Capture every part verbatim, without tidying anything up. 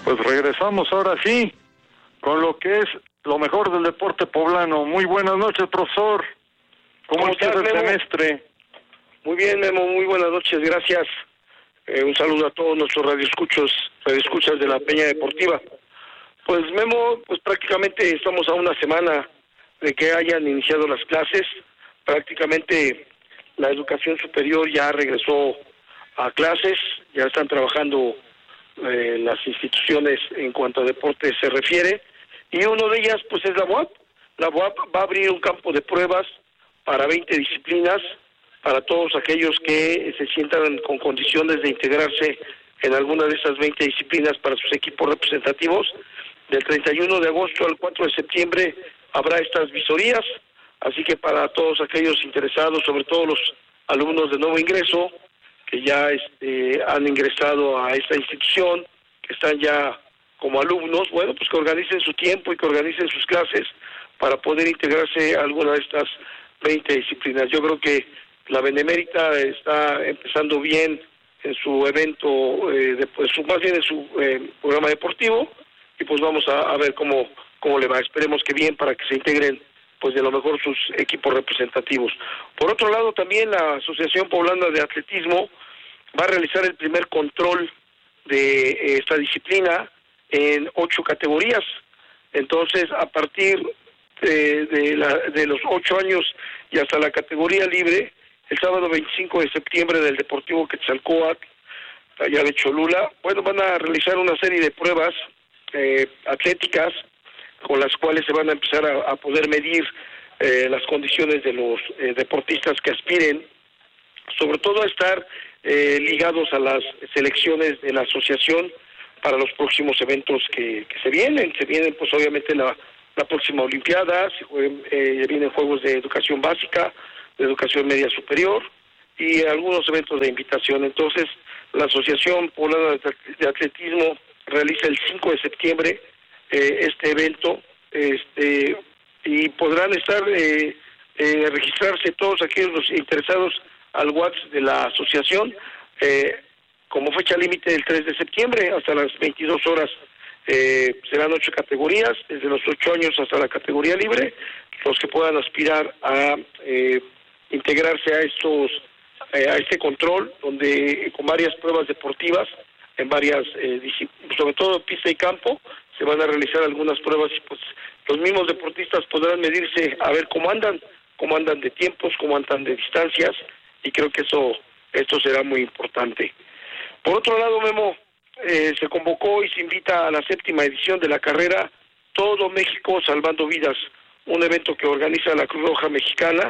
Pues regresamos ahora sí con lo que es lo mejor del deporte poblano. Muy buenas noches, profesor. ¿Cómo, ¿Cómo empieza el semestre? Muy bien, Memo, muy buenas noches, gracias. Eh, un saludo a todos nuestros radioescuchos, radioescuchas de la Peña Deportiva. Pues, Memo, pues prácticamente estamos a una semana de que hayan iniciado las clases. Prácticamente la educación superior ya regresó a clases, ya están trabajando eh, las instituciones en cuanto a deporte se refiere, y uno de ellas pues es la U A P. La U A P va a abrir un campo de pruebas para veinte disciplinas, para todos aquellos que se sientan con condiciones de integrarse en alguna de esas veinte disciplinas para sus equipos representativos. Del treinta y uno de agosto al cuatro de septiembre habrá estas visorías, así que para todos aquellos interesados, sobre todo los alumnos de nuevo ingreso, que ya este, han ingresado a esta institución, que están ya como alumnos, bueno, pues que organicen su tiempo y que organicen sus clases para poder integrarse a alguna de estas veinte disciplinas. Yo creo que la Benemérita está empezando bien en su evento, eh, de, pues, su, más bien en su eh, programa deportivo, y pues vamos a, a ver cómo, cómo le va. Esperemos que bien para que se integren pues de lo mejor sus equipos representativos. Por otro lado, también la Asociación Poblana de Atletismo va a realizar el primer control de eh, esta disciplina en ocho categorías. Entonces, a partir de, de, la, de los ocho años y hasta la categoría libre, el sábado veinticinco de septiembre del Deportivo Quetzalcóatl, allá de Cholula, bueno, van a realizar una serie de pruebas eh, atléticas con las cuales se van a empezar a, a poder medir eh, las condiciones de los eh, deportistas que aspiren, sobre todo a estar eh, ligados a las selecciones de la asociación para los próximos eventos que, que se vienen. Se vienen pues obviamente la, la próxima Olimpiada, se jueguen, eh, vienen juegos de educación básica, de educación media superior y algunos eventos de invitación. Entonces, la Asociación Poblana de Atletismo realiza el cinco de septiembre eh, este evento, este y podrán estar, eh, eh, registrarse todos aquellos los interesados al WhatsApp de la asociación, eh, como fecha límite del tres de septiembre hasta las veintidós horas. Eh, serán ocho categorías, desde los ocho años hasta la categoría libre, los que puedan aspirar a eh, integrarse a estos eh, a este control, donde con varias pruebas deportivas, en varias, eh, sobre todo pista y campo, se van a realizar algunas pruebas y pues los mismos deportistas podrán medirse a ver cómo andan, cómo andan de tiempos, cómo andan de distancias, y creo que eso esto será muy importante. Por otro lado, Memo, eh, se convocó y se invita a la séptima edición de la carrera Todo México Salvando Vidas, un evento que organiza la Cruz Roja Mexicana,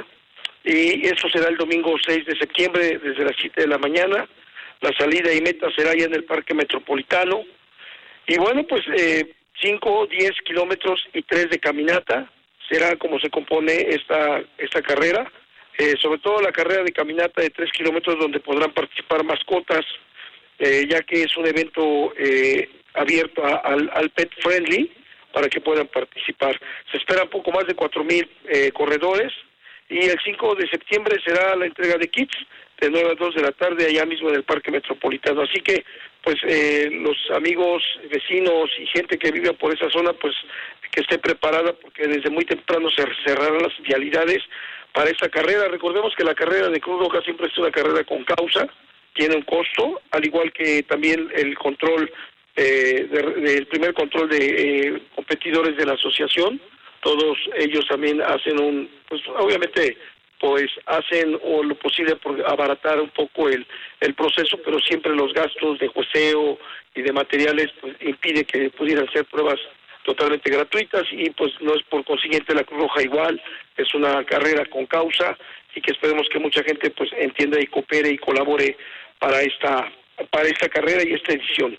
y eso será el domingo seis de septiembre desde las siete de la mañana. La salida y meta será ya en el Parque Metropolitano. Y bueno, pues eh, cinco, diez kilómetros y tres de caminata será como se compone esta esta carrera. Eh, sobre todo la carrera de caminata de tres kilómetros, donde podrán participar mascotas, eh, ya que es un evento eh, abierto a, al, al pet friendly, para que puedan participar. Se esperan poco más de cuatro mil eh, corredores, y el cinco de septiembre será la entrega de kits de nueve a dos de la tarde allá mismo en el Parque Metropolitano. Así que pues eh, los amigos, vecinos y gente que vive por esa zona, pues que esté preparada, porque desde muy temprano se cerrarán las vialidades para esta carrera. Recordemos que la carrera de Cruz Roja siempre es una carrera con causa, tiene un costo, al igual que también el control, eh, del de primer control de eh, competidores de la asociación. Todos ellos también hacen un, pues obviamente, pues hacen o lo posible por abaratar un poco el, el proceso, pero siempre los gastos de jueceo y de materiales pues impide que pudieran ser pruebas totalmente gratuitas, y pues no es por consiguiente la Cruz Roja igual, es una carrera con causa, y que esperemos que mucha gente pues entienda y coopere y colabore para esta para esta carrera y esta edición.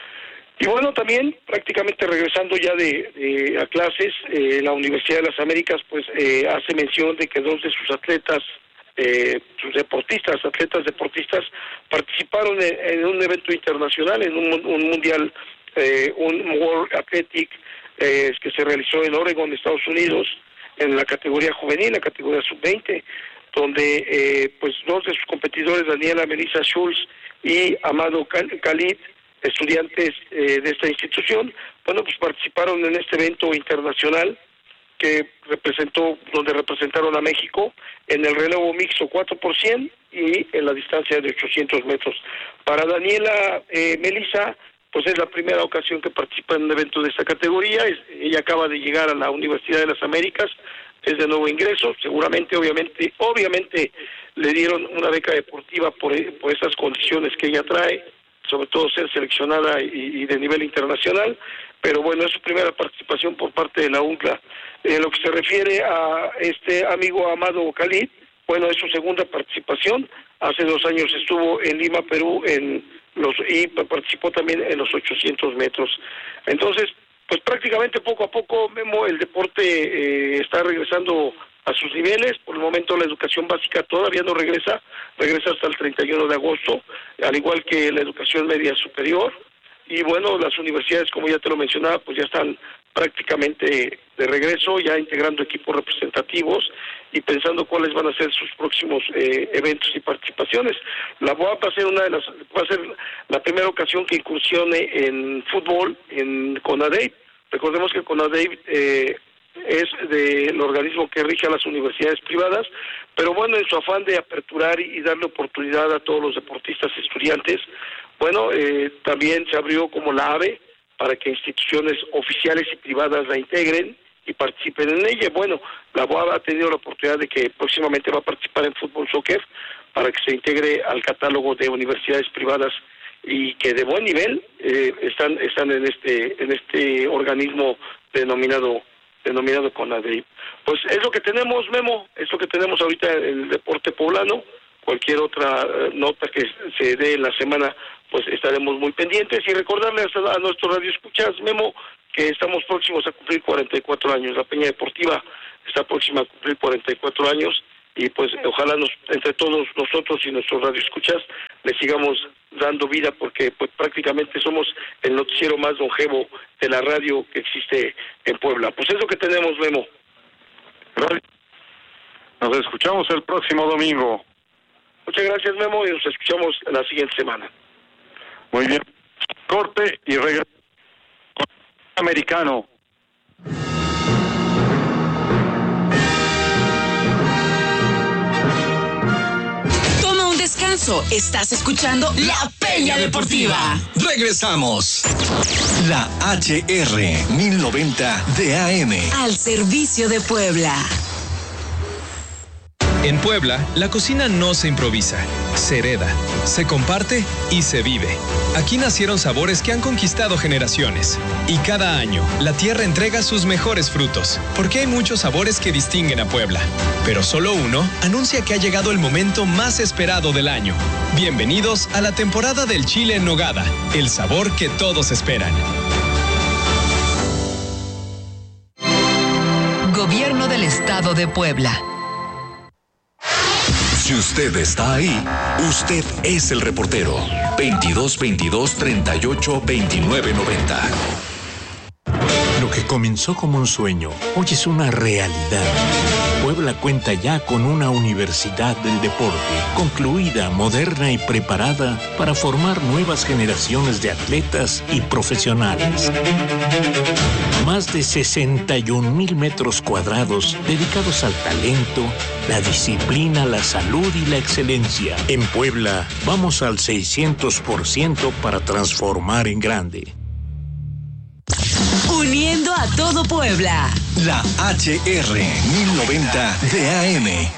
Y bueno, también prácticamente regresando ya de, de a clases, eh, la Universidad de las Américas pues eh, hace mención de que dos de sus atletas, eh, sus deportistas, atletas deportistas, participaron en, en un evento internacional, en un, un mundial, eh, un World Athletic eh, que se realizó en Oregon, Estados Unidos, en la categoría juvenil, la categoría sub veinte, donde eh, pues dos de sus competidores, Daniela Melissa Schultz y Amado Khalid, estudiantes eh, de esta institución, bueno, pues participaron en este evento internacional que representó, donde representaron a México en el relevo mixto cuatro por cien y en la distancia de ochocientos metros. Para Daniela eh, Melisa, pues es la primera ocasión que participa en un evento de esta categoría. Es, ella acaba de llegar a la Universidad de las Américas, es de nuevo ingreso, seguramente, obviamente, obviamente le dieron una beca deportiva por, por esas condiciones que ella trae, sobre todo ser seleccionada y, y de nivel internacional, pero bueno, es su primera participación por parte de la UNCLA. En lo que se refiere a este amigo Amado Khalid, bueno, es su segunda participación. Hace dos años estuvo en Lima, Perú, en los y participó también en los ochocientos metros. Entonces, pues prácticamente poco a poco, Memo, el deporte eh, está regresando a sus niveles. Por el momento la educación básica todavía no regresa, regresa hasta el treinta y uno de agosto, al igual que la educación media superior. Y bueno, las universidades, como ya te lo mencionaba, pues ya están prácticamente de regreso, ya integrando equipos representativos y pensando cuáles van a ser sus próximos eh, eventos y participaciones. La U A P va a ser una de las, va a ser la primera ocasión que incursione en fútbol en CONADEIP. Recordemos que CONADEIP eh, es del organismo que rige a las universidades privadas, pero bueno, en su afán de aperturar y darle oportunidad a todos los deportistas estudiantes, bueno, eh, también se abrió como la AVE para que instituciones oficiales y privadas la integren y participen en ella. Bueno, la U A B ha tenido la oportunidad de que próximamente va a participar en fútbol soccer para que se integre al catálogo de universidades privadas y que de buen nivel eh, están están en este en este organismo denominado denominado CONADEIP. Pues es lo que tenemos, Memo, es lo que tenemos ahorita en el deporte poblano. Cualquier otra uh, nota que se dé en la semana, pues estaremos muy pendientes. Y recordarles a, a nuestros radioescuchas, Memo, que estamos próximos a cumplir cuarenta y cuatro años. La Peña Deportiva está próxima a cumplir cuarenta y cuatro años y pues ojalá nos, entre todos nosotros y nuestros radioescuchas le sigamos dando vida, porque pues prácticamente somos el noticiero más longevo de la radio que existe en Puebla. Pues es lo que tenemos, Memo. Nos escuchamos el próximo domingo. Muchas gracias, Memo, y nos escuchamos la siguiente semana. Muy bien. Corte y regreso americano. Toma un descanso. Estás escuchando La Peña Deportiva. Regresamos. La H R mil noventa de A M. Al servicio de Puebla. En Puebla, la cocina no se improvisa, se hereda, se comparte y se vive. Aquí nacieron sabores que han conquistado generaciones. Y cada año, la tierra entrega sus mejores frutos, porque hay muchos sabores que distinguen a Puebla. Pero solo uno anuncia que ha llegado el momento más esperado del año. Bienvenidos a la temporada del chile en nogada, el sabor que todos esperan. Gobierno del Estado de Puebla. Si usted está ahí, usted es el reportero. veintidós veintidós treinta y ocho veintinueve noventa. Lo que comenzó como un sueño, hoy es una realidad. Puebla cuenta ya con una universidad del deporte, concluida, moderna y preparada para formar nuevas generaciones de atletas y profesionales. Más de sesenta y un mil metros cuadrados dedicados al talento, la disciplina, la salud y la excelencia. En Puebla, vamos al seiscientos por ciento para transformar en grande. Uniendo a todo Puebla. La H R mil noventa de A M.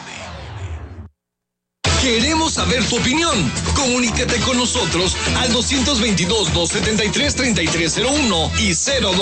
Queremos saber tu opinión. Comunícate con nosotros al dos veintidós, dos setenta y tres, treinta y tres cero uno y cero dos.